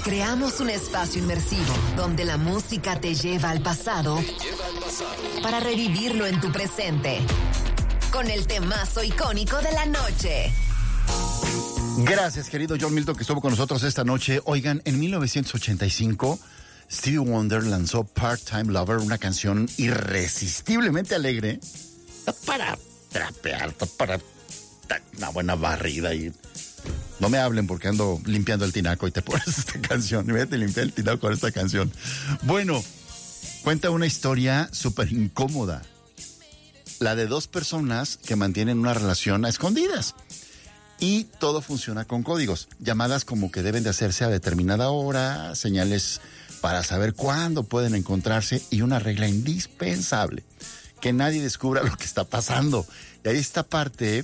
Creamos un espacio inmersivo donde la música te lleva al pasado para revivirlo en tu presente. Con el temazo icónico de la noche. Gracias, querido John Milton, que estuvo con nosotros esta noche. Oigan, en 1985, Stevie Wonder lanzó Part-Time Lover, una canción irresistiblemente alegre. Está para trapear, está para una buena barrida y... No me hablen porque ando limpiando el tinaco y te pones esta canción. Vete a limpiar el tinaco con esta canción. Bueno, cuenta una historia súper incómoda. La de dos personas que mantienen una relación a escondidas. Y todo funciona con códigos. Llamadas como que deben de hacerse a determinada hora, señales para saber cuándo pueden encontrarse y una regla indispensable. Que nadie descubra lo que está pasando. Y ahí esta parte...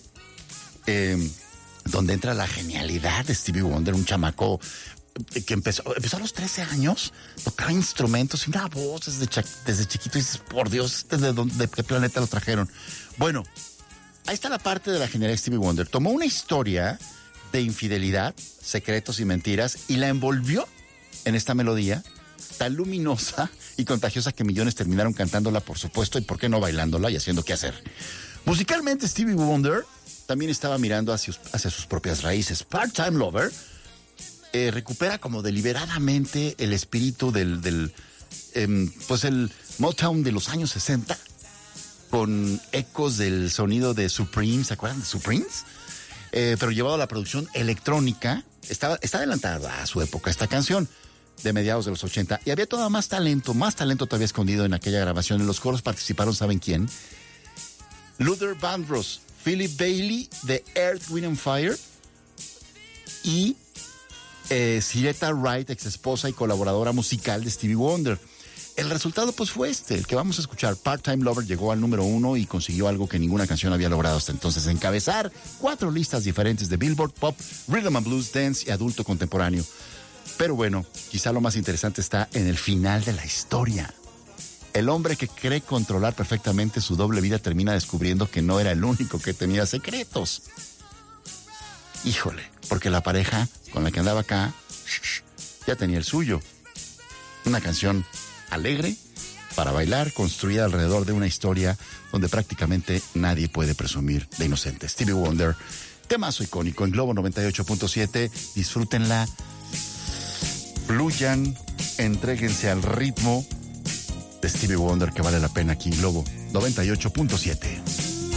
donde entra la genialidad de Stevie Wonder, un chamaco que empezó a los 13 años, tocaba instrumentos y una voz desde chiquito y dices, por Dios, ¿de qué planeta lo trajeron? Bueno, ahí está la parte de la genialidad de Stevie Wonder. Tomó una historia de infidelidad, secretos y mentiras y la envolvió en esta melodía tan luminosa y contagiosa que millones terminaron cantándola, por supuesto, y por qué no bailándola y haciendo qué hacer. Musicalmente, Stevie Wonder también estaba mirando hacia sus propias raíces. Part-Time Lover recupera como deliberadamente el espíritu del Motown de los años 60, con ecos del sonido de Supreme, ¿se acuerdan de Supremes? Pero llevado a la producción electrónica. Está adelantada a su época esta canción, de mediados de los 80. Y había todavía más talento todavía escondido en aquella grabación. En los coros participaron, ¿saben quién? Luther Vandross, Philip Bailey de Earth, Wind and Fire y Siretta Wright, ex esposa y colaboradora musical de Stevie Wonder. El resultado pues fue el que vamos a escuchar. Part-Time Lover llegó al número 1 y consiguió algo que ninguna canción había logrado hasta entonces: encabezar 4 listas diferentes de Billboard, Pop, Rhythm and Blues, Dance y Adulto Contemporáneo. Pero bueno, quizá lo más interesante está en el final de la historia. El hombre que cree controlar perfectamente su doble vida termina descubriendo que no era el único que tenía secretos. Híjole, porque la pareja con la que andaba acá ya tenía el suyo. Una canción alegre para bailar, construida alrededor de una historia donde prácticamente nadie puede presumir de inocente. Stevie Wonder, temazo icónico en Globo 98.7. Disfrútenla, fluyan, entréguense al ritmo de Stevie Wonder, que vale la pena aquí en Globo 98.7.